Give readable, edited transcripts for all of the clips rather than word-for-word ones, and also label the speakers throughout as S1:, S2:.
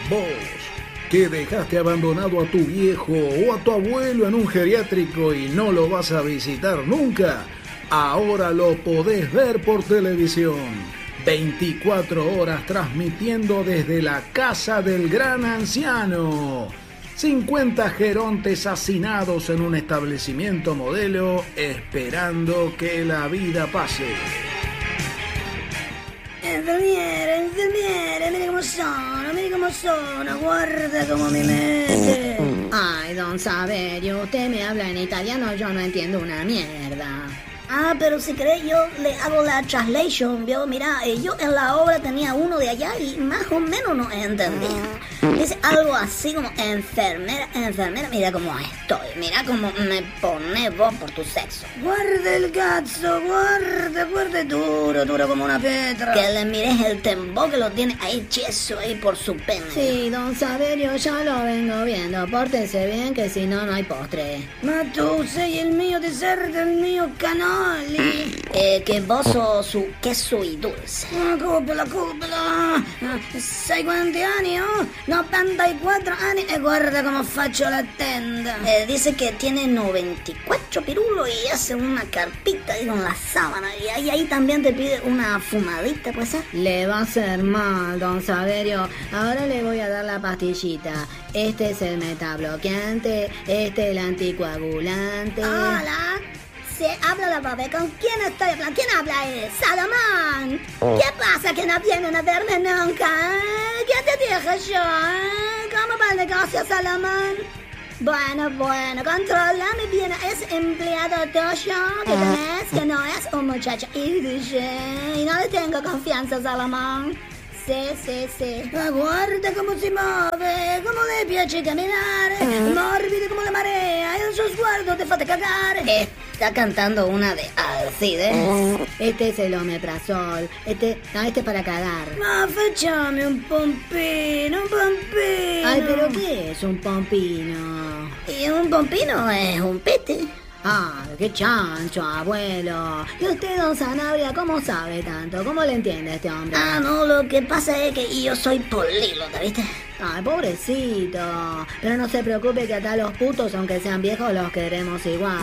S1: Vos, que dejaste abandonado a tu viejo o a tu abuelo en un geriátrico y no lo vas a visitar nunca, ahora lo podés ver por televisión. 24 horas transmitiendo desde la casa del gran anciano. 50 gerontes hacinados en un establecimiento modelo esperando que la vida pase.
S2: Enfermiera, mire cómo son, guarda cómo me mete.
S3: Ay, don Saverio, usted me habla en italiano, yo no entiendo una mierda.
S2: Ah, pero si querés yo le hago la translation, ¿vio? Mira, yo en la obra tenía uno de allá y más o menos no entendía. Dice algo así como enfermera, mira cómo estoy, mira cómo me pone vos por tu sexo.
S4: Guarda el cazzo, guarda duro como una petra.
S2: Que le mires el tembo que lo tiene ahí cheso ahí por su pene.
S3: Sí, don Saverio, ya lo vengo viendo, pórtese bien que si no, no hay postre.
S4: Ma tu sei il mio dessert, il mio canoli.
S2: Que vos sos su queso y dulce.
S4: Coppola. Sai quanti anni ho? 94 anni e guarda come faccio la tenda.
S2: Dice que tiene 94 pirulos y hace una carpita ahí con la sábana. Y ahí también te pide una fumadita, pues.
S3: Le va a hacer mal, don Saverio. Ahora le voy a dar la pastillita. Este es el metabloqueante, este el anticoagulante.
S2: Hola. Se habla la bebé. ¿Con quién estoy hablando? ¿Quién habla? Salomón. ¿Qué pasa que no vienen a verme nunca? ¿Qué te dije yo? ¿Cómo va el negocio, Salomón? Bueno, controlame bien. ¿Es empleado tuyo que tenés? Que no es un muchacho y no le tengo confianza, Salomón. Sí.
S4: Guarda come si muove, come le piace camminare, morbido come la marea, il suo sguardo te fate cagare.
S2: Está cantando una de Alcides.
S3: Este es el omeprazol, este para cagar.
S4: Ma facciamo un pompino.
S3: Ay, pero ¿qué es un pompino?
S2: Y un pompino es un pete.
S3: Ah, qué chancho, abuelo. ¿Y usted, don Sanabria, cómo sabe tanto? ¿Cómo le entiende a este hombre?
S2: Ah, no, lo que pasa es que yo soy políglota, ¿viste?
S3: Ay, pobrecito. Pero no se preocupe que acá los putos, aunque sean viejos, los queremos igual.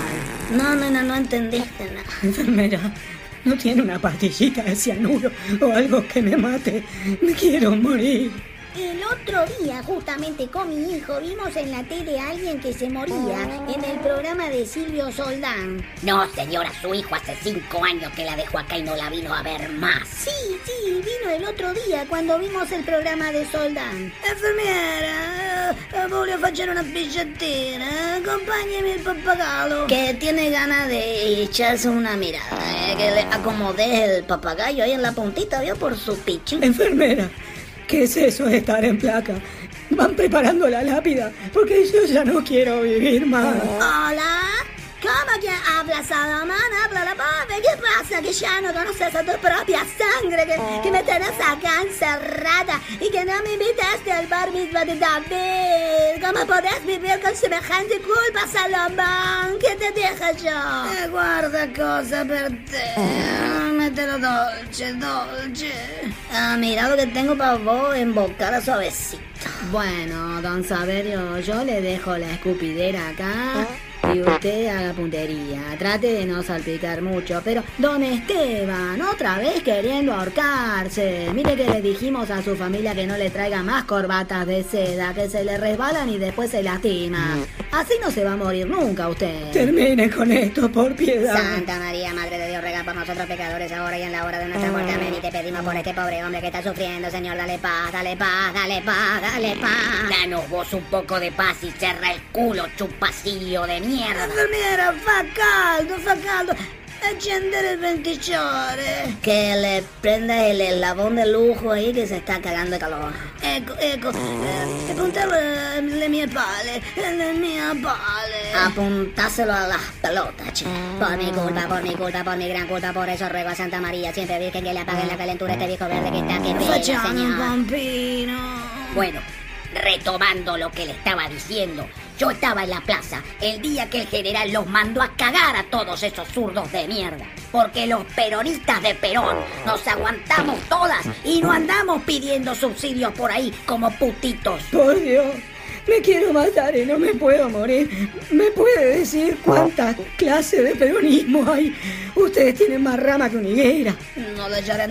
S2: No entendiste nada.
S4: Enfermera, ¿no tiene una pastillita de cianuro o algo que me mate? Me quiero morir.
S5: El otro día, justamente con mi hijo, vimos en la tele a alguien que se moría en el programa de Silvio Soldán.
S6: No, señora, su hijo hace 5 años que la dejó acá y no la vino a ver más.
S5: Sí, vino el otro día cuando vimos el programa de Soldán.
S4: Enfermiera, voglio fare una picciatina, acompáñeme il pappagallo.
S2: Que tiene ganas de echarse una mirada, que le acomodé el papagayo ahí en la puntita, ¿vio? Por su pichín.
S4: Enfermera, ¿qué es eso de estar en placa? Van preparando la lápida, porque yo ya no quiero vivir más.
S5: Hola, ¿cómo que habla Salomón? Habla la pobre. ¿Qué pasa? Que ya no conoces a tu propia sangre, que me tenés acá encerrada y que no me invitaste al bar mitzvah de David. ¿Cómo podés vivir con semejante culpa, Salomón? ¿Qué te dije yo?
S4: Guarda cosa per te. Mételo dolce.
S2: Ah, mira lo que tengo para vos en bocada suavecito.
S3: Bueno, don Saverio, yo le dejo la escupidera acá y usted haga puntería. Trate de no salpicar mucho, pero don Esteban, otra vez queriendo ahorcarse. Mire que le dijimos a su familia que no le traiga más corbatas de seda, que se le resbalan y después se lastima. Así no se va a morir nunca usted.
S4: Termine con esto, por piedad.
S6: Santa María, Madre de Dios, ruega por nosotros pecadores ahora y en la hora de nuestra muerte. Amén. Y te pedimos por este pobre hombre que está sufriendo, Señor. Dale paz. Danos vos un poco de paz y cerra el culo, chupacillo de mierda.
S4: Enfermiera, fa caldo. Accendere il venticiore.
S2: Que le prenda el eslabón de lujo ahí que se está cagando de calor.
S4: Ecco. Puntalo le mie pale.
S2: Apuntáselo a las pelotas, che.
S6: Por mi gran culpa, por eso ruego a Santa María, siempre Virgen, que le apague la calentura a este viejo verde que está que pega,
S4: Facciamo un
S6: Señor.
S4: pompino.
S6: Bueno, retomando lo que le estaba diciendo, Yo estaba en la plaza el día que el general los mandó a cagar a todos esos zurdos de mierda. Porque los peronistas de Perón nos aguantamos todas y no andamos pidiendo subsidios por ahí como putitos.
S3: Por Dios, me quiero matar y no me puedo morir. ¿Me puede decir cuántas clases de peronismo hay? Ustedes tienen más rama que una higuera.
S4: No lasciare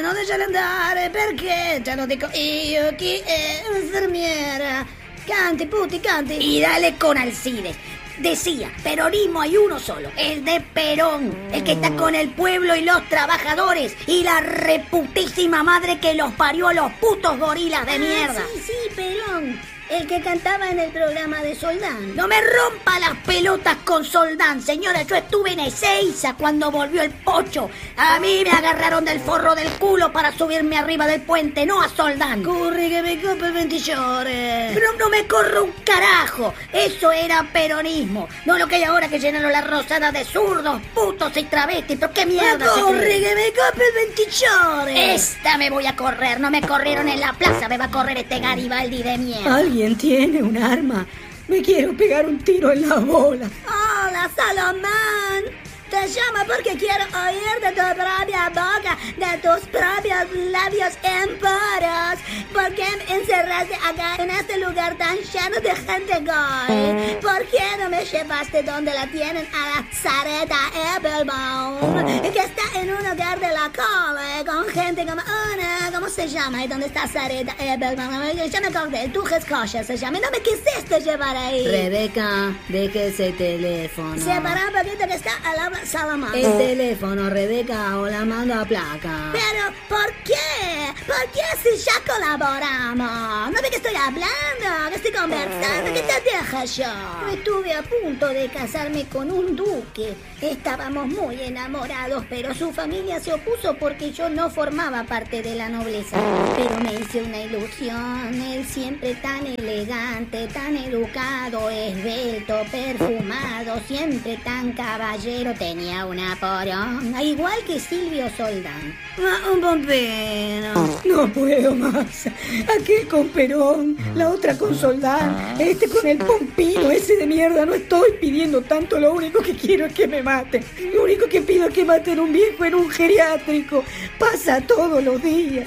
S4: andare, perché te lo dico io, chi è infermiera. Canti, puti, canti.
S6: Y dale con Alcides. Decía, peronismo hay uno solo, el de Perón, el que está con el pueblo y los trabajadores y la reputísima madre que los parió a los putos gorilas de mierda.
S2: Sí, Perón. El que cantaba en el programa de Soldán.
S6: No me rompa las pelotas con Soldán, señora. Yo estuve en Ezeiza cuando volvió el Pocho. A mí me agarraron del forro del culo para subirme arriba del puente, no a Soldán.
S4: Corri che mi copre il venticiore.
S6: Pero no me corro un carajo. Eso era peronismo. No lo que hay ahora que llenaron la rosada de zurdos, putos y travestis. ¿Pero qué mierda?
S4: Corri che mi copre il venticiore.
S6: Esta me voy a correr. No me corrieron en la plaza. Me va a correr este Garibaldi de mierda.
S3: ¿Alguien tiene un arma? Me quiero pegar un tiro en la bola.
S2: Hola, Salomón. Te llamo porque quiero oír de tu propia boca, de tus propios labios emporos. ¿Por qué me encerraste acá en este lugar tan lleno de gente gay? ¿Por qué no me llevaste donde la tienen a la Zareta Eppelbaum? Que está en un hogar de la cole con gente como una... ¿Cómo se llama? ¿Y dónde está Zareta Eppelbaum? Ya me acordé, Tujes Kosher se llama. No me quisiste llevar ahí.
S3: Rebeca, deje ese teléfono.
S2: Separa un poquito que está al lado Salomón.
S3: El teléfono, Rebeca, o la mando a placa.
S2: Pero, ¿por qué? ¿Por qué si ya colaboramos? ¿No ve que estoy hablando? ¿Que estoy conversando? ¿Qué te deja yo? Estuve a punto de casarme con un duque. Estábamos muy enamorados, pero su familia se opuso porque yo no formaba parte de la nobleza. Pero me hice una ilusión. Él siempre tan elegante, tan educado, esbelto, perfumado, siempre tan caballero. Tenía una poronga, igual que Silvio Soldán.
S4: Ma un pompino.
S3: No puedo más. Aquel con Perón, la otra con Soldán, este con el pompino ese de mierda. No estoy pidiendo tanto, lo único que quiero es que me maten. Lo único que pido es que maten a un viejo en un geriátrico. Pasa todos los días.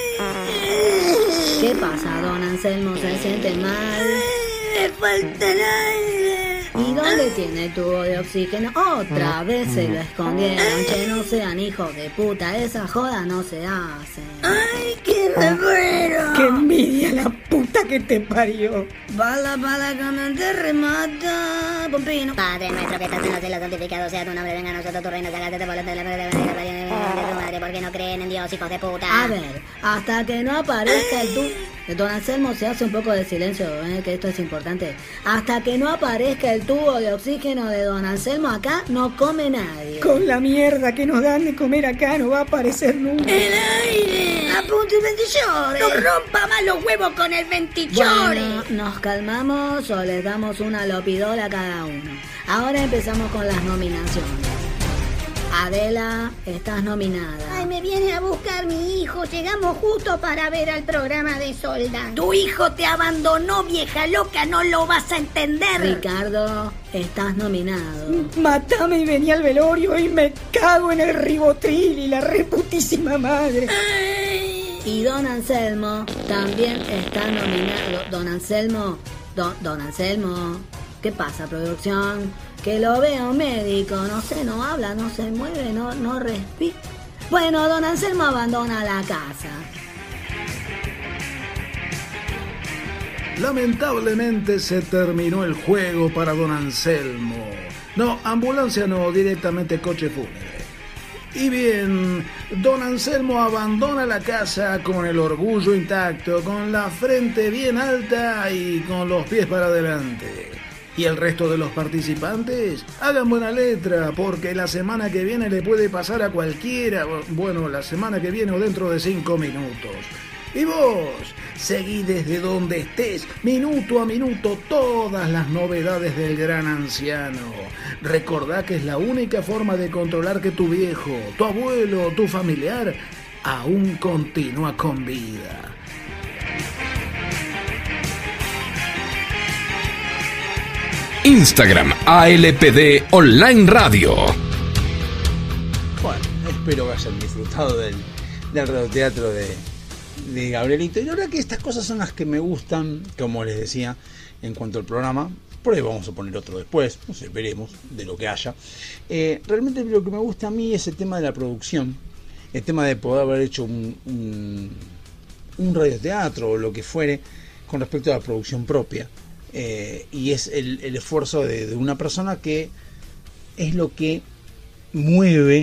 S3: ¿Qué pasa, don Anselmo? ¿Se siente mal?
S4: Me falta el aire.
S3: ¿Y dónde tiene el tubo de oxígeno? Otra vez se lo escondieron. Che, no sean hijos de puta. Esa joda no se hace.
S4: ¡Ay, que me muero!
S3: ¡Qué envidia la puta que te parió!
S4: Bala, con un terremoto. Pompino.
S6: Padre nuestro que estás en los cielos, santificado sea tu nombre, venga a nosotros tu reino, sácate de voluntad de la de tu madre, porque no creen en Dios, hijos de puta.
S3: A ver, hasta que no aparezca el tubo... Don Anselmo, se hace un poco de silencio, que esto es importante. Hasta que no aparezca el tubo de oxígeno de don Anselmo acá, no come nadie. Con la mierda que nos dan de comer acá, no va a aparecer nunca.
S4: ¡El aire! ¡Apunte el ventillore!
S6: ¡No rompa más los huevos con el ventillore!
S3: Bueno, ¿nos calmamos o les damos una lopidola a cada uno? Ahora empezamos con las nominaciones. Adela, estás nominada.
S2: Ay, me viene a buscar mi hijo. Llegamos justo para ver al programa de Soldán.
S6: Tu hijo te abandonó, vieja loca, no lo vas a entender.
S3: Ricardo, estás nominado.
S7: Matame y vení al velorio y me cago en el ribotril y la reputísima madre.
S3: Y don Anselmo también está nominado. Don Anselmo, don Anselmo, ¿qué pasa, producción? Que lo veo médico, no sé, no habla, no se mueve, no respira. Bueno, don Anselmo abandona la casa.
S1: Lamentablemente se terminó el juego para don Anselmo. No, ambulancia no, directamente coche fúnebre. Y bien, don Anselmo abandona la casa con el orgullo intacto, con la frente bien alta y con los pies para adelante. Y el resto de los participantes, hagan buena letra, porque la semana que viene le puede pasar a cualquiera. Bueno, la semana que viene o dentro de 5 minutos. Y vos, seguí desde donde estés, minuto a minuto, todas las novedades del gran anciano. Recordá que es la única forma de controlar que tu viejo, tu abuelo, tu familiar, aún continúa con vida.
S8: Instagram ALPD Online Radio.
S9: Bueno, espero que hayan disfrutado del radioteatro de Gabrielito. Y la verdad que estas cosas son las que me gustan, como les decía, en cuanto al programa. Por ahí vamos a poner otro después, no sé, veremos de lo que haya. Realmente lo que me gusta a mí es el tema de la producción, el tema de poder haber hecho un radioteatro o lo que fuere con respecto a la producción propia. Y es el esfuerzo de una persona que es lo que mueve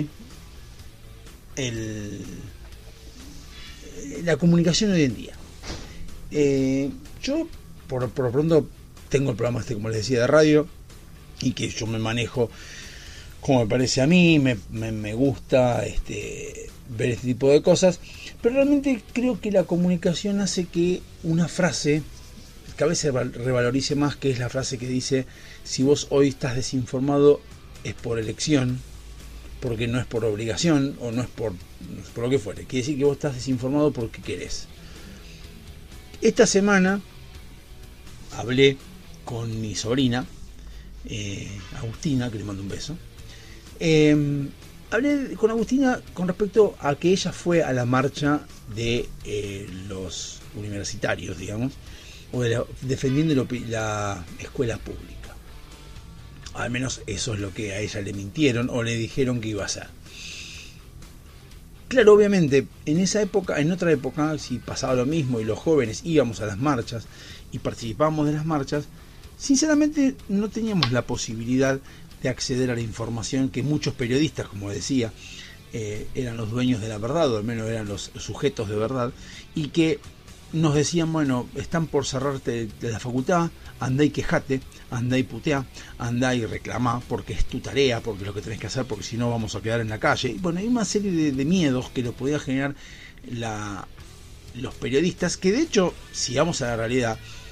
S9: la comunicación hoy en día. Yo por pronto tengo el programa como les decía, de radio, y que yo me manejo como me parece a mí, me gusta ver este tipo de cosas, pero realmente creo que la comunicación hace que una frase cada vez se revalorice más, que es la frase que dice: si vos hoy estás desinformado es por elección, porque no es por obligación, o no es por lo que fuere. Quiere decir que vos estás desinformado porque querés. Esta semana hablé con mi sobrina, Agustina, que le mando un beso. Hablé con Agustina con respecto a que ella fue a la marcha de los universitarios, digamos, o defendiendo la escuela pública. Al menos eso es lo que a ella le mintieron o le dijeron que iba a hacer. Claro, obviamente, en esa época, en otra época, si pasaba lo mismo y los jóvenes íbamos a las marchas y participábamos de las marchas, sinceramente no teníamos la posibilidad de acceder a la información que muchos periodistas, como decía, eran los dueños de la verdad, o al menos eran los sujetos de verdad, y que nos decían: bueno, están por cerrarte de la facultad, andá y quejate, andá y puteá, andá y reclamá, porque es tu tarea, porque es lo que tenés que hacer, porque si no vamos a quedar en la calle. Y bueno, hay una serie de miedos que lo podía generar los periodistas, que de hecho, si vamos a la realidad,